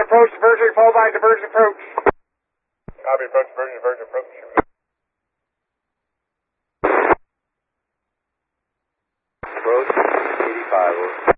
approach, diversion, followed by diversion approach. Copy, approach, diversion approach. Approach, 85, over.